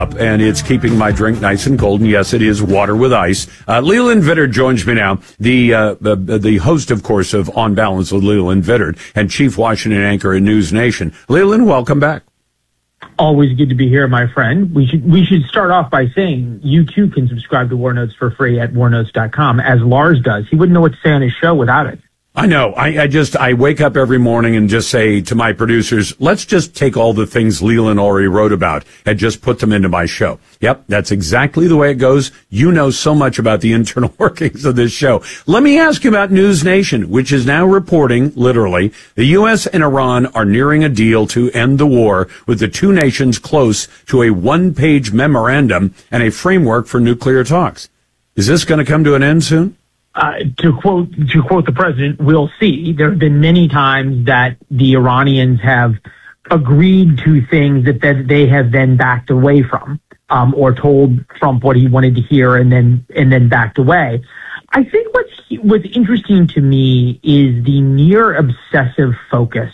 And it's keeping my drink nice and cold. And yes, it is water with ice. Leland Vittert joins me now, the host, of course, of On Balance with Leland Vittert and chief Washington anchor at News Nation. Leland, welcome back. Always good to be here, my friend. We should start off by saying you too can subscribe to War Notes for free at warnotes.com, as Lars does. He wouldn't know what to say on his show without it. I know. I wake up every morning and just say to my producers, let's just take all the things Leland already wrote about and just put them into my show. Yep, that's exactly the way it goes. You know so much about the internal workings of this show. Let me ask you about News Nation, which is now reporting, literally, the U.S. and Iran are nearing a deal to end the war, with the two nations close to a one-page memorandum and a framework for nuclear talks. Is this going to come to an end soon? To quote the president, we'll see. There have been many times that the Iranians have agreed to things that they have then backed away from, or told Trump what he wanted to hear and then backed away. I think what's interesting to me is the near obsessive focus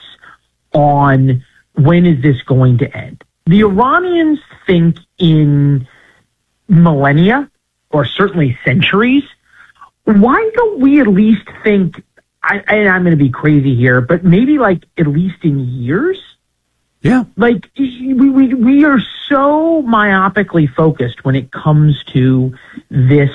on when is this going to end. The Iranians think in millennia, or certainly centuries. Why don't we at least think, and I'm going to be crazy here, but maybe like at least in years? Yeah. Like we are so myopically focused when it comes to this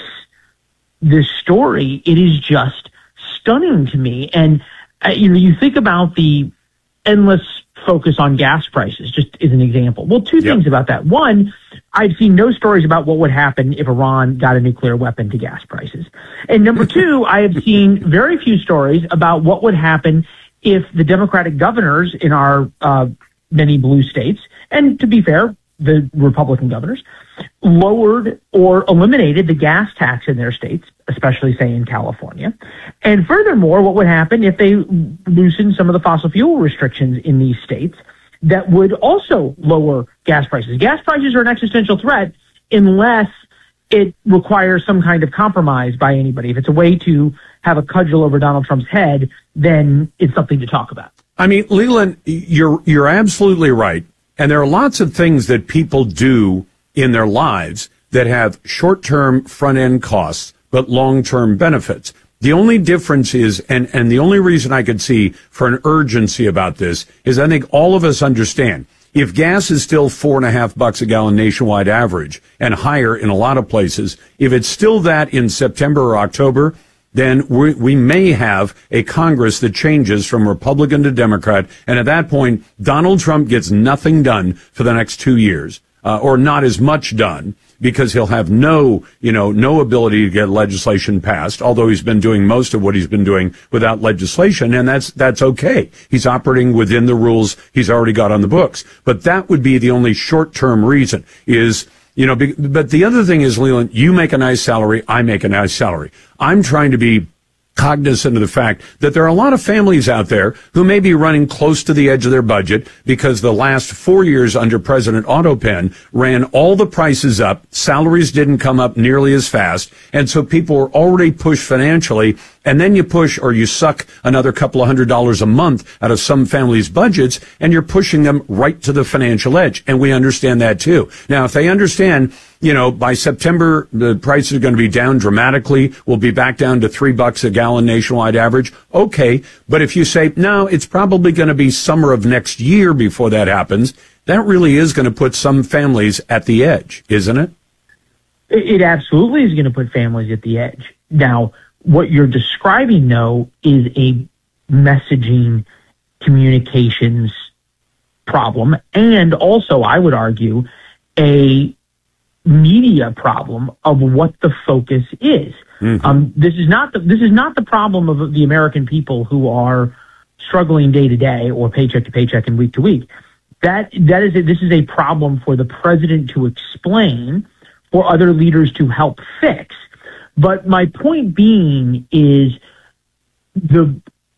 story. It is just stunning to me. And you think about the endless focus on gas prices, just as an example. Well, two things about that. One, I've seen no stories about what would happen if Iran got a nuclear weapon to gas prices. And number two, I have seen very few stories about what would happen if the Democratic governors in our many blue states, and to be fair, the Republican governors, lowered or eliminated the gas tax in their states, especially, say, in California. And furthermore, what would happen if they loosened some of the fossil fuel restrictions in these states that would also lower gas prices? Gas prices are an existential threat unless it requires some kind of compromise by anybody. If it's a way to have a cudgel over Donald Trump's head, then it's something to talk about. I mean, Leland, you're absolutely right. And there are lots of things that people do in their lives that have short-term front-end costs, but long-term benefits. The only difference is, and the only reason I could see for an urgency about this is I think all of us understand if gas is still $4.50 a gallon nationwide average and higher in a lot of places, if it's still that in September or October, then we may have a Congress that changes from Republican to Democrat. And at that point, Donald Trump gets nothing done for the next 2 years, or not as much done, because he'll have no ability to get legislation passed, although he's been doing most of what he's been doing without legislation. And that's okay. He's operating within the rules he's already got on the books. But that would be the only short-term reason is, but the other thing is, Leland, you make a nice salary, I make a nice salary. I'm trying to be cognizant of the fact that there are a lot of families out there who may be running close to the edge of their budget because the last 4 years under President Otto Penn ran all the prices up, salaries didn't come up nearly as fast, and so people were already pushed financially, and then you push or you suck another couple of $100s a month out of some families' budgets, and you're pushing them right to the financial edge, and we understand that too. Now, if they understand, by September, the prices are going to be down dramatically. We'll be back down to $3 a gallon nationwide average. Okay. But if you say, no, it's probably going to be summer of next year before that happens, that really is going to put some families at the edge, isn't it? It absolutely is going to put families at the edge. Now, what you're describing, though, is a messaging communications problem, and also, I would argue, a media problem of what the focus is. Mm-hmm. This is not the problem of the American people who are struggling day to day or paycheck to paycheck and week to week. This is a problem for the president to explain, for other leaders to help fix. But my point being is the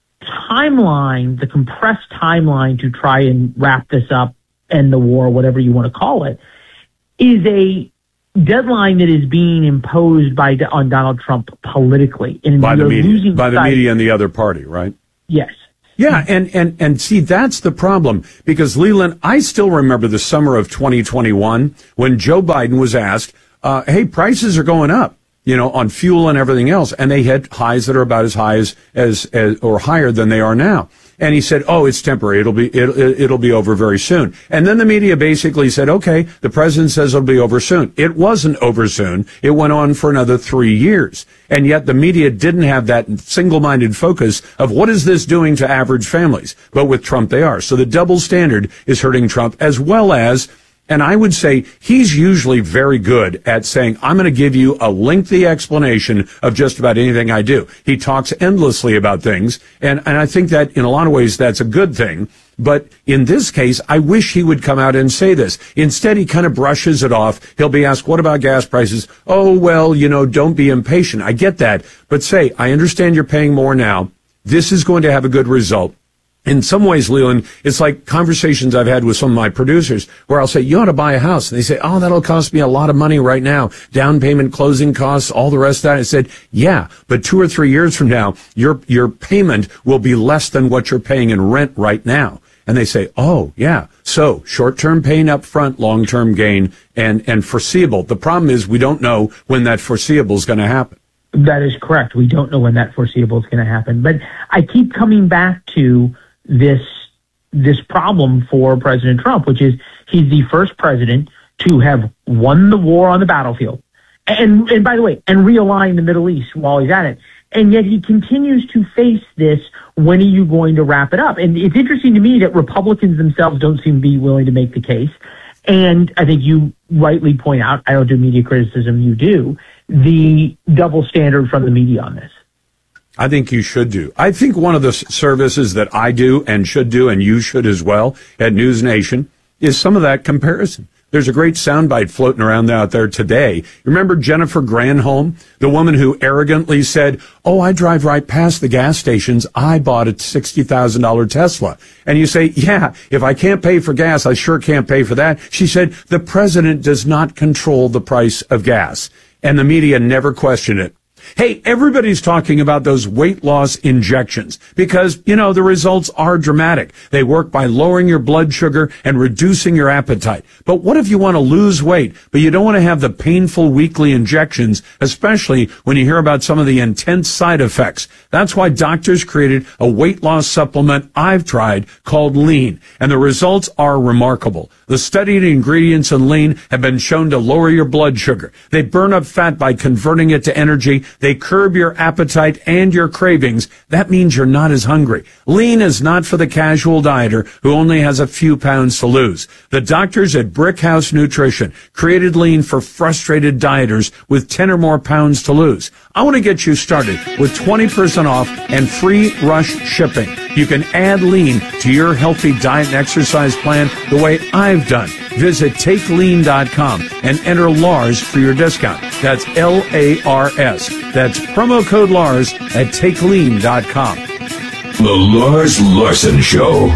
timeline, the compressed timeline to try and wrap this up, end the war, whatever you want to call it, is a deadline that is being imposed on Donald Trump politically. And by the media and the other party, right? Yes. Yeah, and see, that's the problem. Because, Leland, I still remember the summer of 2021 when Joe Biden was asked, hey, prices are going up, on fuel and everything else. And they hit highs that are about as high as or higher than they are now. And he said, oh, it's temporary. It'll be over very soon. And then the media basically said, okay, the president says it'll be over soon. It wasn't over soon. It went on for another 3 years. And yet the media didn't have that single-minded focus of what is this doing to average families? But with Trump, they are. So the double standard is hurting Trump, as well as, and I would say he's usually very good at saying, I'm going to give you a lengthy explanation of just about anything I do. He talks endlessly about things, and I think that in a lot of ways that's a good thing. But in this case, I wish he would come out and say this. Instead, he kind of brushes it off. He'll be asked, what about gas prices? Oh, well, don't be impatient. I get that. But say, I understand you're paying more now. This is going to have a good result. In some ways, Leland, it's like conversations I've had with some of my producers where I'll say, you ought to buy a house. And they say, oh, that'll cost me a lot of money right now. Down payment, closing costs, all the rest of that. I said, yeah, but 2 or 3 years from now, your payment will be less than what you're paying in rent right now. And they say, oh, yeah. So short-term pain up front, long-term gain, and foreseeable. The problem is we don't know when that foreseeable is going to happen. That is correct. We don't know when that foreseeable is going to happen. But I keep coming back to this problem for President Trump, which is he's the first president to have won the war on the battlefield. And by the way, and realign the Middle East while he's at it. And yet he continues to face this, when are you going to wrap it up? And it's interesting to me that Republicans themselves don't seem to be willing to make the case. And I think you rightly point out, I don't do media criticism, you do, the double standard from the media on this. I think you should do. I think one of the services that I do and should do, and you should as well, at News Nation, is some of that comparison. There's a great soundbite floating around out there today. Remember Jennifer Granholm, the woman who arrogantly said, oh, I drive right past the gas stations. I bought a $60,000 Tesla. And you say, yeah, if I can't pay for gas, I sure can't pay for that. She said, the president does not control the price of gas. And the media never questioned it. Hey, everybody's talking about those weight loss injections because, the results are dramatic. They work by lowering your blood sugar and reducing your appetite. But what if you want to lose weight, but you don't want to have the painful weekly injections, especially when you hear about some of the intense side effects? That's why doctors created a weight loss supplement I've tried called Lean, and the results are remarkable. The studied ingredients in Lean have been shown to lower your blood sugar. They burn up fat by converting it to energy. They curb your appetite and your cravings. That means you're not as hungry. Lean is not for the casual dieter who only has a few pounds to lose. The doctors at Brickhouse Nutrition created Lean for frustrated dieters with 10 or more pounds to lose. I want to get you started with 20% off and free rush shipping. You can add Lean to your healthy diet and exercise plan the way I've done. Visit TakeLean.com and enter Lars for your discount. That's L-A-R-S. That's promo code Lars at TakeLean.com. The Lars Larson Show.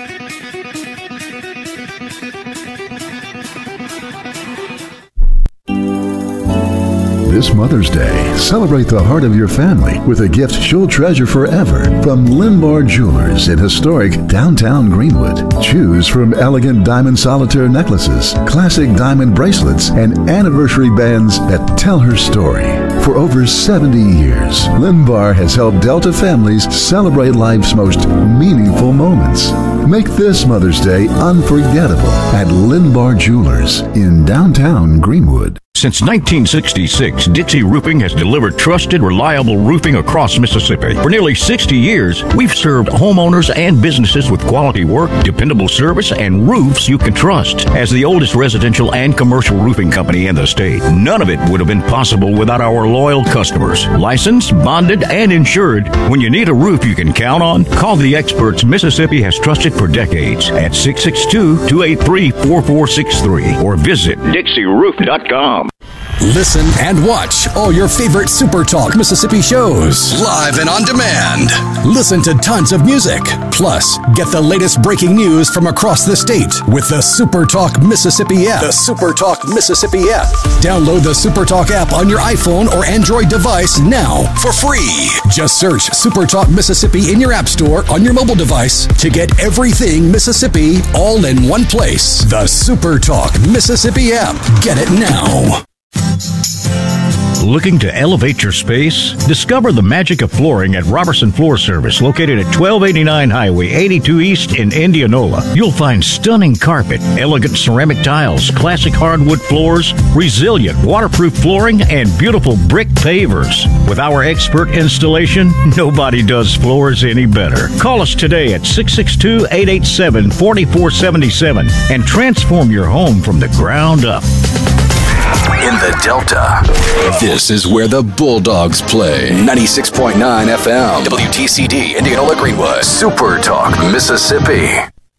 This Mother's Day, celebrate the heart of your family with a gift she'll treasure forever from Linbar Jewelers in historic downtown Greenwood. Choose from elegant diamond solitaire necklaces, classic diamond bracelets, and anniversary bands that tell her story. For over 70 years, Linbar has helped Delta families celebrate life's most meaningful moments. Make this Mother's Day unforgettable at Linbar Jewelers in downtown Greenwood. Since 1966, Dixie Roofing has delivered trusted, reliable roofing across Mississippi. For nearly 60 years, we've served homeowners and businesses with quality work, dependable service, and roofs you can trust. As the oldest residential and commercial roofing company in the state, none of it would have been possible without our loyal customers. Licensed, bonded, and insured. When you need a roof you can count on, call the experts Mississippi has trusted for decades at 662-283-4463 or visit DixieRoof.com. Listen and watch all your favorite Super Talk Mississippi shows live and on demand. Listen to tons of music. Plus, get the latest breaking news from across the state with the Super Talk Mississippi app. The Super Talk Mississippi app. Download the Super Talk app on your iPhone or Android device now for free. Just search Super Talk Mississippi in your app store on your mobile device to get everything Mississippi all in one place. The Super Talk Mississippi app. Get it now. Looking to elevate your space? Discover the magic of flooring at Robertson Floor Service, located at 1289 Highway 82 East in Indianola. You'll find stunning carpet, elegant ceramic tiles, classic hardwood floors, resilient waterproof flooring, and beautiful brick pavers. With our expert installation, nobody does floors any better. Call us today at 662-887-4477 and transform your home from the ground up. In the Delta, this is where the Bulldogs play. 96.9 FM, WTCD, Indianola Greenwood, Super Talk, Mississippi.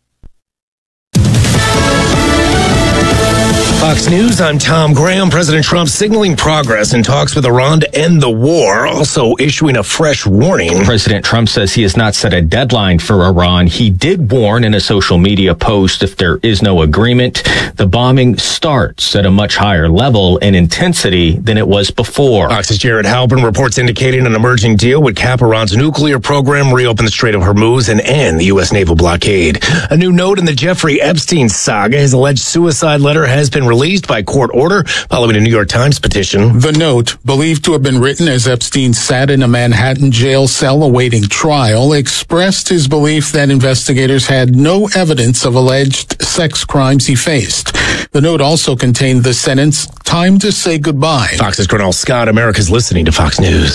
Fox News, I'm Tom Graham. President Trump signaling progress in talks with Iran to end the war, also issuing a fresh warning. President Trump says he has not set a deadline for Iran. He did warn in a social media post if there is no agreement, the bombing starts at a much higher level and intensity than it was before. Fox's Jared Halpern reports indicating an emerging deal would cap Iran's nuclear program, reopen the Strait of Hormuz, and end the U.S. naval blockade. A new note in the Jeffrey Epstein saga. His alleged suicide letter has been released by court order following a New York Times petition. The note, believed to have been written as Epstein sat in a Manhattan jail cell awaiting trial, expressed his belief that investigators had no evidence of alleged sex crimes he faced. The note also contained the sentence, "Time to say goodbye." Fox's Cornell Scott, America's listening to Fox News.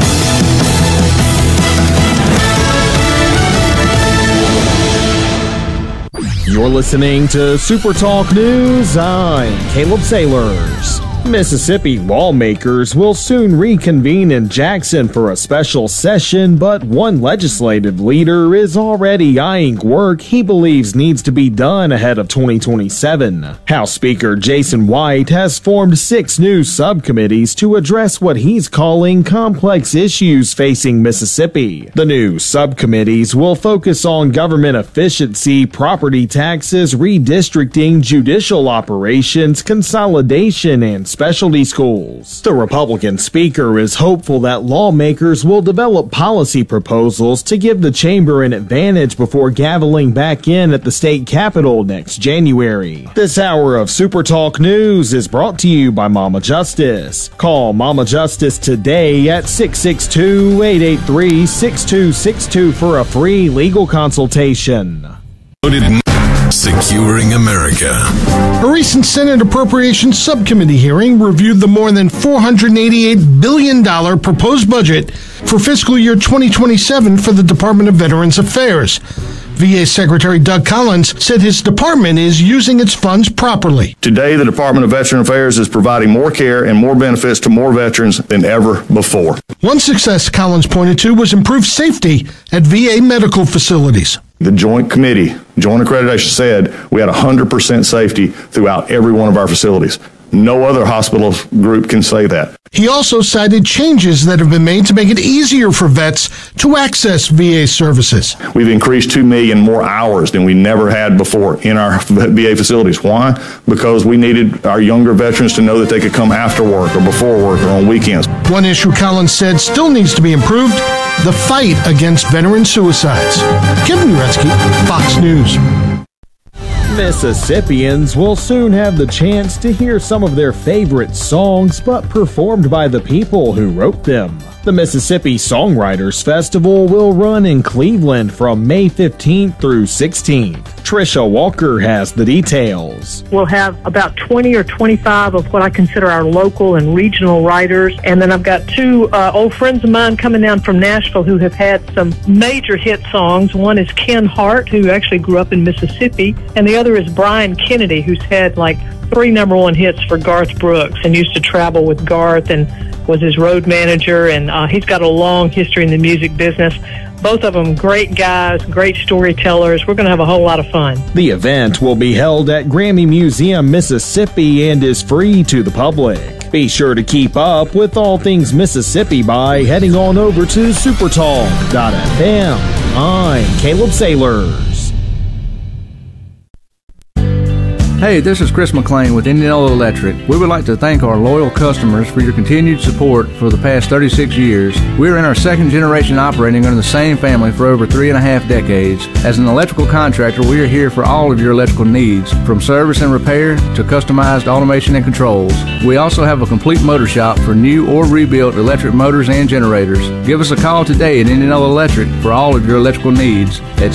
You're listening to Super Talk News. I'm Caleb Sailors. Mississippi lawmakers will soon reconvene in Jackson for a special session, but one legislative leader is already eyeing work he believes needs to be done ahead of 2027. House Speaker Jason White has formed 6 new subcommittees to address what he's calling complex issues facing Mississippi. The new subcommittees will focus on government efficiency, property taxes, redistricting, judicial operations, consolidation, and specialty schools. The Republican Speaker is hopeful that lawmakers will develop policy proposals to give the chamber an advantage before gaveling back in at the state capitol next January. This hour of Super Talk News is brought to you by Mama Justice. Call Mama Justice today at 662-883-6262 for a free legal consultation. Securing America. A recent Senate Appropriations Subcommittee hearing reviewed the more than $488 billion proposed budget for fiscal year 2027 for the Department of Veterans Affairs. VA Secretary Doug Collins said his department is using its funds properly. Today, the Department of Veterans Affairs is providing more care and more benefits to more veterans than ever before. One success Collins pointed to was improved safety at VA medical facilities. The Joint Accreditation said we had 100% safety throughout every one of our facilities. No other hospital group can say that. He also cited changes that have been made to make it easier for vets to access VA services. We've increased 2 million more hours than we never had before in our VA facilities. Why? Because we needed our younger veterans to know that they could come after work or before work or on weekends. One issue Collins said still needs to be improved, the fight against veteran suicides. Kevin Uretsky, Fox News. Mississippians will soon have the chance to hear some of their favorite songs, but performed by the people who wrote them. The Mississippi Songwriters Festival will run in Cleveland from May 15th through 16th. Trisha Walker has the details. We'll have about 20 or 25 of what I consider our local and regional writers. And then I've got 2 old friends of mine coming down from Nashville who have had some major hit songs. One is Ken Hart, who actually grew up in Mississippi. And the other is Brian Kennedy, who's had like 3 #1 hits for Garth Brooks and used to travel with Garth and was his road manager. And he's got a long history in the music business. Both of them great guys, great storytellers. We're going to have a whole lot of fun. The event will be held at Grammy Museum, Mississippi, and is free to the public. Be sure to keep up with all things Mississippi by heading on over to supertalk.fm. I'm Caleb Sailors. Hey, this is Chris McLean with Indianola Electric. We would like to thank our loyal customers for your continued support for the past 36 years. We are in our second generation operating under the same family for over 3.5 decades. As an electrical contractor, we are here for all of your electrical needs, from service and repair to customized automation and controls. We also have a complete motor shop for new or rebuilt electric motors and generators. Give us a call today at Indianola Electric for all of your electrical needs at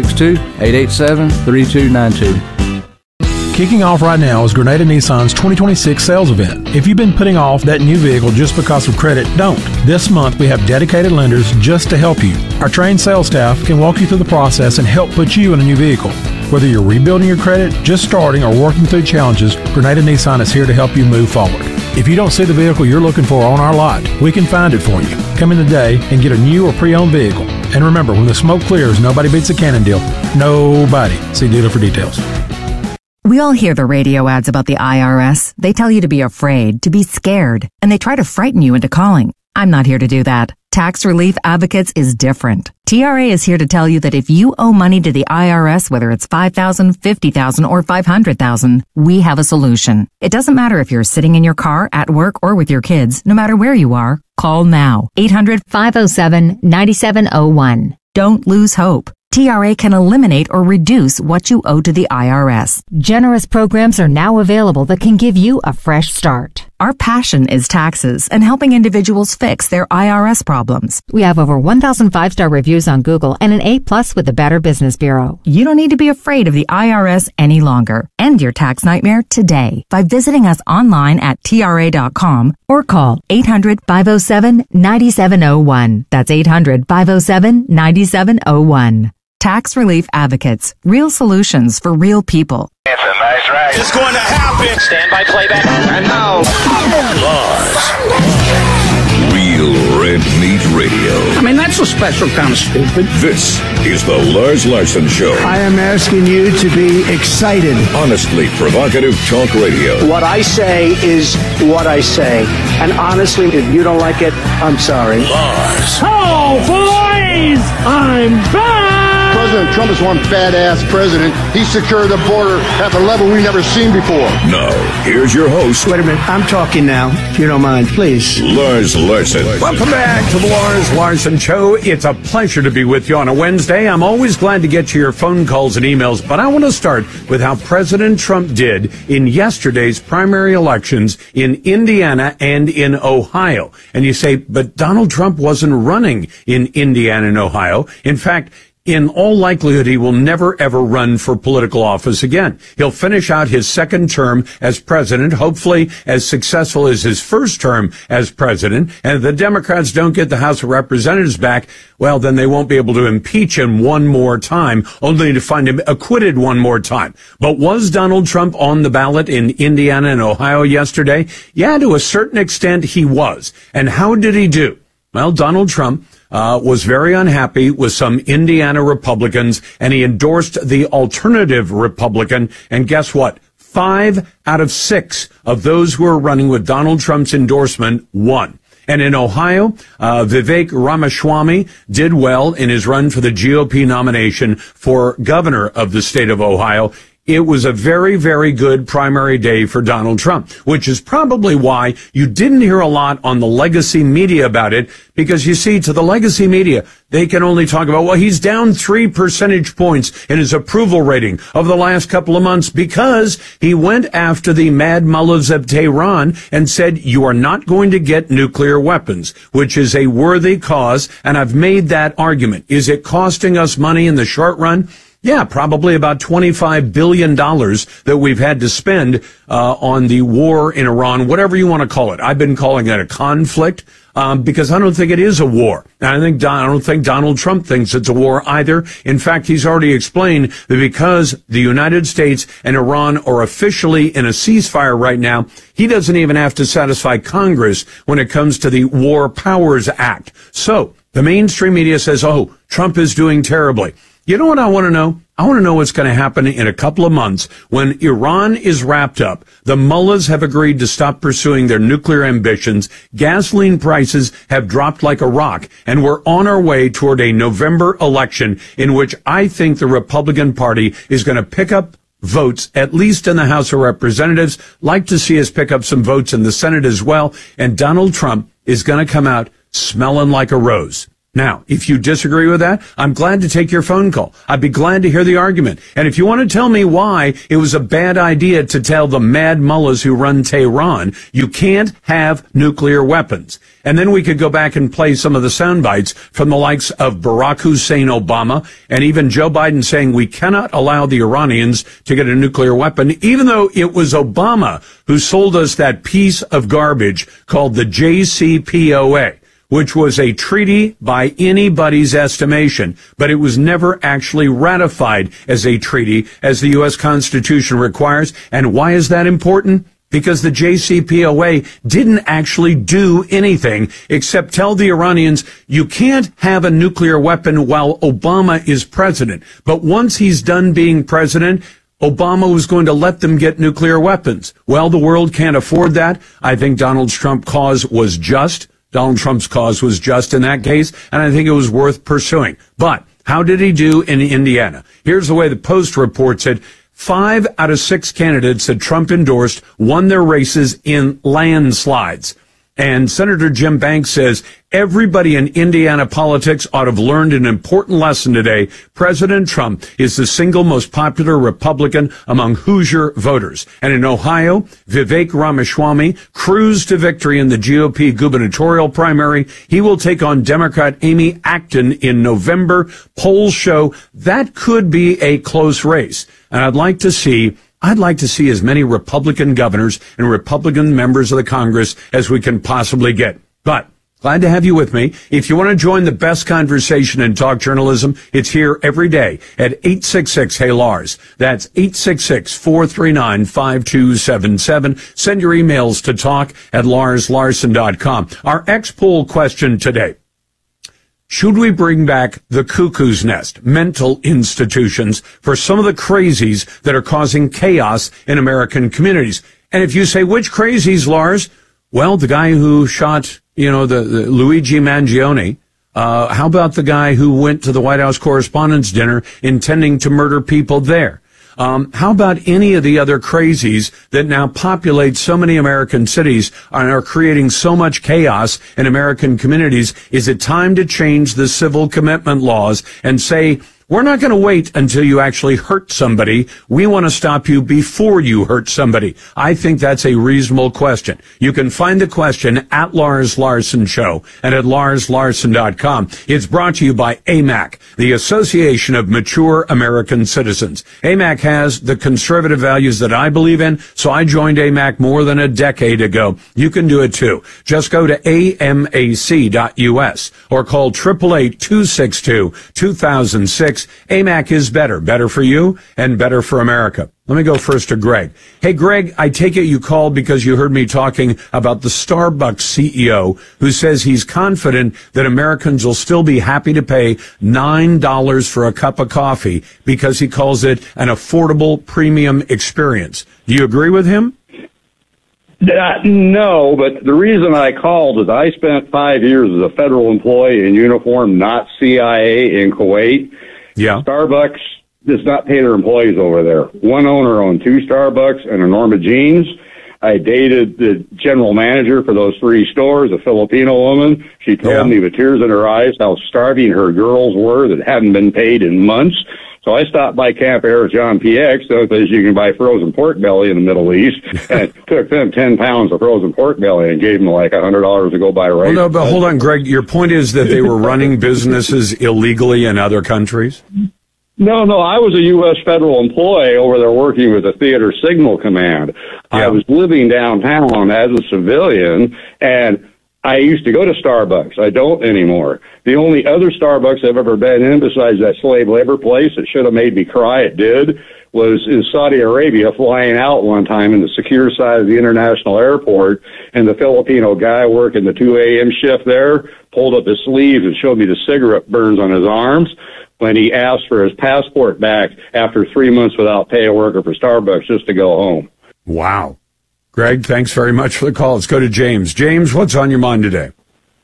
662-887-3292. Kicking off right now is Grenada Nissan's 2026 sales event. If you've been putting off that new vehicle just because of credit, don't. This month we have dedicated lenders just to help you. Our trained sales staff can walk you through the process and help put you in a new vehicle. Whether you're rebuilding your credit, just starting, or working through challenges, Grenada Nissan is here to help you move forward. If you don't see the vehicle you're looking for on our lot, we can find it for you. Come in today and get a new or pre-owned vehicle. And remember, when the smoke clears, nobody beats a Cannon deal. Nobody. See dealer for details. We all hear the radio ads about the IRS. They tell you to be afraid, to be scared, and they try to frighten you into calling. I'm not here to do that. Tax Relief Advocates is different. TRA is here to tell you that if you owe money to the IRS, whether it's $5,000, $50,000, or $500,000, we have a solution. It doesn't matter if you're sitting in your car, at work, or with your kids. No matter where you are, call now. 800-507-9701. Don't lose hope. TRA can eliminate or reduce what you owe to the IRS. Generous programs are now available that can give you a fresh start. Our passion is taxes and helping individuals fix their IRS problems. We have over 1,000 5-star reviews on Google and an A+ with the Better Business Bureau. You don't need to be afraid of the IRS any longer. End your tax nightmare today by visiting us online at TRA.com or call 800-507-9701. That's 800-507-9701. Tax Relief Advocates. Real solutions for real people. It's a nice ride. It's going to happen. Stand by playback. And now, Lars. Real Red Meat Radio. I mean, that's a special kind of stupid. This is the Lars Larson Show. I am asking you to be excited. Honestly provocative talk radio. What I say is what I say. And honestly, if you don't like it, I'm sorry. Lars. Oh, boys! I'm back! President Trump is one badass president. He secured the border at a level we've never seen before. Now, here's your host. Wait a minute. I'm talking now, if you don't mind, please. Lars Larson. Welcome back to the Lars Larson Show. It's a pleasure to be with you on a Wednesday. I'm always glad to get to your phone calls and emails, but I want to start with how President Trump did in yesterday's primary elections in Indiana and in Ohio. And you say, but Donald Trump wasn't running in Indiana and Ohio. In fact, in all likelihood, he will never, ever run for political office again. He'll finish out his second term as president, hopefully as successful as his first term as president. And if the Democrats don't get the House of Representatives back, well, then they won't be able to impeach him one more time, only to find him acquitted one more time. But was Donald Trump on the ballot in Indiana and Ohio yesterday? Yeah, to a certain extent, he was. And how did he do? Well, Donald Trump was very unhappy with some Indiana Republicans, and he endorsed the alternative Republican. And guess what? 5 out of 6 of those who are running with Donald Trump's endorsement won. And in Ohio, Vivek Ramaswamy did well in his run for the GOP nomination for governor of the state of Ohio. It was a very, very good primary day for Donald Trump, which is probably why you didn't hear a lot on the legacy media about it, because you see, to the legacy media, they can only talk about, well, he's down 3 percentage points in his approval rating over the last couple of months because he went after the mad mullahs of Tehran and said, you are not going to get nuclear weapons, which is a worthy cause. And I've made that argument. Is it costing us money in the short run? Yeah, probably about $25 billion that we've had to spend on the war in Iran, whatever you want to call it. I've been calling it a conflict because I don't think it is a war. And I don't think Donald Trump thinks it's a war either. In fact, he's already explained that because the United States and Iran are officially in a ceasefire right now, he doesn't even have to satisfy Congress when it comes to the War Powers Act. So the mainstream media says, oh, Trump is doing terribly. You know what I want to know? I want to know what's going to happen in a couple of months when Iran is wrapped up. The mullahs have agreed to stop pursuing their nuclear ambitions. Gasoline prices have dropped like a rock, and we're on our way toward a November election in which I think the Republican Party is going to pick up votes, at least in the House of Representatives. Like to see us pick up some votes in the Senate as well. And Donald Trump is going to come out smelling like a rose. Now, if you disagree with that, I'm glad to take your phone call. I'd be glad to hear the argument. And if you want to tell me why it was a bad idea to tell the mad mullahs who run Tehran, you can't have nuclear weapons. And then we could go back and play some of the sound bites from the likes of Barack Hussein Obama and even Joe Biden saying we cannot allow the Iranians to get a nuclear weapon, even though it was Obama who sold us that piece of garbage called the JCPOA, which was a treaty by anybody's estimation, but it was never actually ratified as a treaty as the U.S. Constitution requires. And why is that important? Because the JCPOA didn't actually do anything except tell the Iranians, you can't have a nuclear weapon while Obama is president. But once he's done being president, Obama was going to let them get nuclear weapons. Well, the world can't afford that. I think Donald Trump's cause was just. Donald Trump's cause was just in that case, and I think it was worth pursuing. But how did he do in Indiana? Here's the way the Post reports it. 5 out of 6 candidates that Trump endorsed won their races in landslides. And Senator Jim Banks says everybody in Indiana politics ought to have learned an important lesson today. President Trump is the single most popular Republican among Hoosier voters. And in Ohio, Vivek Ramaswamy cruised to victory in the GOP gubernatorial primary. He will take on Democrat Amy Acton in November. Polls show that could be a close race. And I'd like to see as many Republican governors and Republican members of the Congress as we can possibly get. But glad to have you with me. If you want to join the best conversation in talk journalism, it's here every day at 866-HEY-LARS. That's 866-439-5277. Send your emails to talk@larslarson.com. Our X-Poll question today. Should we bring back the cuckoo's nest, mental institutions, for some of the crazies that are causing chaos in American communities? And if you say, which crazies, Lars? Well, the guy who shot, the Luigi Mangione. How about the guy who went to the White House Correspondents' Dinner intending to murder people there? How about any of the other crazies that now populate so many American cities and are creating so much chaos in American communities? Is it time to change the civil commitment laws and say, we're not going to wait until you actually hurt somebody. We want to stop you before you hurt somebody. I think that's a reasonable question. You can find the question at Lars Larson Show and at larslarson.com. It's brought to you by AMAC, the Association of Mature American Citizens. AMAC has the conservative values that I believe in, so I joined AMAC more than a decade ago. You can do it too. Just go to amac.us or call 888-262-2006. AMAC is better for you and better for America. Let me go first to Greg. Hey, Greg, I take it you called because you heard me talking about the Starbucks CEO who says he's confident that Americans will still be happy to pay $9 for a cup of coffee because he calls it an affordable premium experience. Do you agree with him? No, but the reason I called is I spent 5 years as a federal employee in uniform, not CIA, in Kuwait. Yeah. Starbucks does not pay their employees over there. One owner owned 2 Starbucks and a Norma Jeans. I dated the general manager for those 3 stores, a Filipino woman. She told me with tears in her eyes how starving her girls were that hadn't been paid in months. So I stopped by Camp Air John PX, so that you can buy frozen pork belly in the Middle East, and took them 10 pounds of frozen pork belly and gave them like $100 to go buy rice. Well, no, but hold on, Greg. Your point is that they were running businesses illegally in other countries? No, I was a U.S. federal employee over there working with the Theater Signal Command. I was living downtown as a civilian, and I used to go to Starbucks. I don't anymore. The only other Starbucks I've ever been in, besides that slave labor place that should have made me cry, it did, was in Saudi Arabia, flying out one time in the secure side of the international airport, and the Filipino guy working the 2 a.m. shift there pulled up his sleeves and showed me the cigarette burns on his arms. when he asked for his passport back after 3 months without pay, working for Starbucks just to go home. Wow. Greg, thanks very much for the call. Let's go to James. James, what's on your mind today?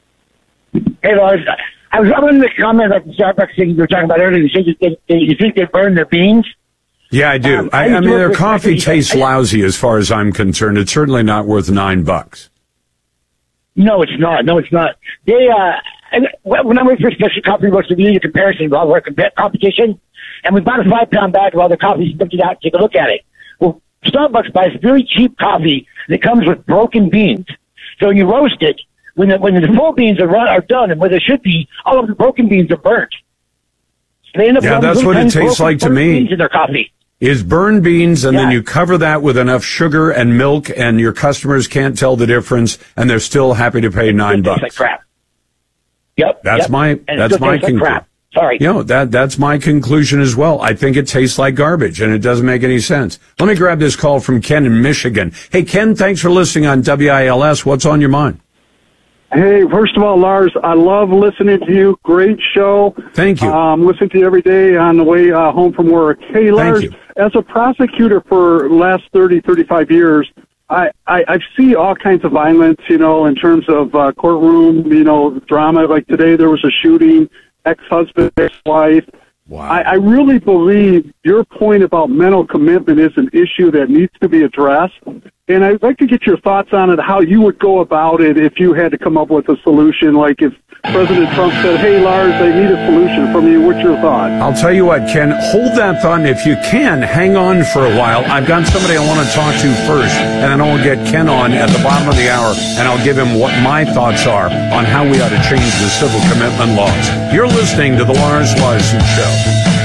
Hey, Lars. I wanted to make a comment about the Starbucks thing you were talking about earlier. You think they burn their beans? Yeah, I do. I mean, their coffee tastes lousy as far as I'm concerned. It's certainly not worth $9. No, it's not. They, when I went for Special Coffee Roast, we did a comparison of all our competition, and we bought a 5-pound bag of all the coffees and took it out and take a look at it. Well, Starbucks buys very cheap coffee that comes with broken beans. So when you roast it, when the full beans are done and where they should be, all of the broken beans are burnt. So they end up that's what it tastes like to me. Beans in their coffee. Is burned beans, and then you cover that with enough sugar and milk, and your customers can't tell the difference, and they're still happy to pay $9. It tastes like crap. Yep. That's my conclusion. Like sorry. That's my conclusion as well. I think it tastes like garbage, and it doesn't make any sense. Let me grab this call from Ken in Michigan. Hey, Ken, thanks for listening on WILS. What's on your mind? Hey, first of all, Lars, I love listening to you. Great show. Thank you. Listen to you every day on the way home from work. Hey, Lars, as a prosecutor for the last 30, 35 years, I see all kinds of violence, in terms of courtroom, drama. Like today there was a shooting, ex-husband, ex-wife. Wow. I really believe your point about mental commitment is an issue that needs to be addressed. And I'd like to get your thoughts on it, how you would go about it if you had to come up with a solution. Like if President Trump said, hey, Lars, I need a solution from you. What's your thought? I'll tell you what, Ken, hold that thought. And if you can, hang on for a while. I've got somebody I want to talk to first, and then I'll get Ken on at the bottom of the hour, and I'll give him what my thoughts are on how we ought to change the civil commitment laws. You're listening to The Lars Larson Show.